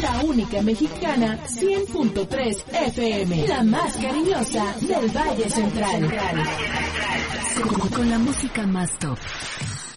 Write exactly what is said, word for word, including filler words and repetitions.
la única mexicana cien punto tres F M, la más cariñosa del Valle Central. Con la música más top.